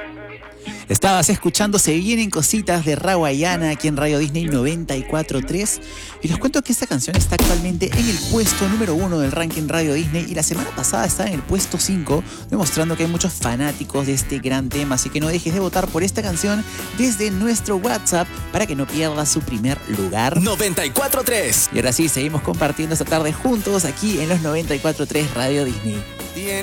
Estabas escuchando Se Vienen Cositas de Rawayana aquí en Radio Disney 94.3 y les cuento que esta canción está actualmente en el puesto número 1 del ranking Radio Disney y la semana pasada estaba en el puesto 5, demostrando que hay muchos fanáticos de este gran tema, así que no dejes de votar por esta canción desde nuestro WhatsApp para que no pierdas su primer lugar. 94.3. Y ahora sí, seguimos compartiendo esta tarde juntos aquí en los 94.3 Radio Disney.